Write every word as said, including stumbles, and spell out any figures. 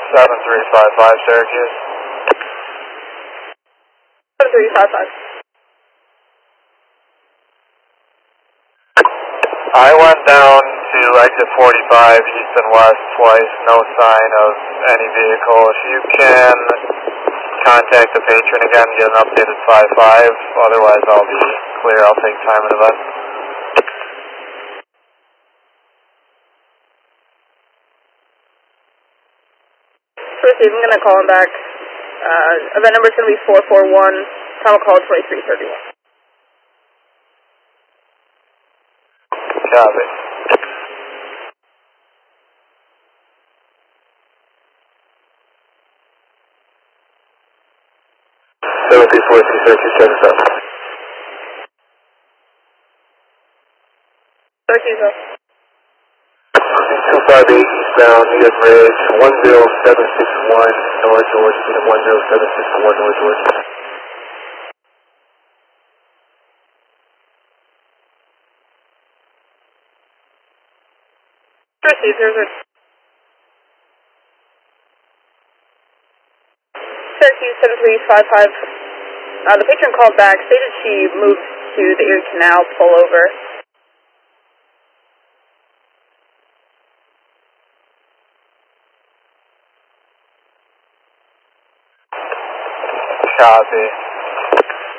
seven three five five, Syracuse. seven three five five. I went down to exit forty-five, east and west twice, no sign of any vehicle. If you can contact the patron again, get an updated five five, otherwise I'll be clear, I'll take time and event. Receive, I'm going to call him back. Uh, event number is going to be four four one, time of call twenty-three thirty-one. Copy. seven three four three Syracuse, check us out. Syracuse, uh, two five eight eastbound, Needham Ridge, one zero seven six one North George, Needham one zero seven six one North George. Receive, there's a Syracuse seven three five five. Uh, the patron called back, stated she moved to the Erie Canal, pull over. Copy.